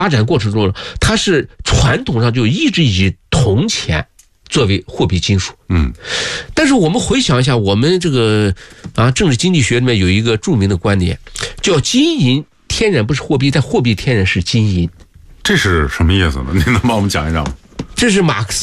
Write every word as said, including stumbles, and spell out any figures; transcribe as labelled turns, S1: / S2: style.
S1: 发展过程中，它是传统上就一直以铜钱作为货币金属。
S2: 嗯，
S1: 但是我们回想一下，我们这个啊政治经济学里面有一个著名的观点，叫金银天然不是货币，但货币天然是金银。
S2: 这是什么意思呢？您能帮我们讲一讲吗？
S1: 这是马克思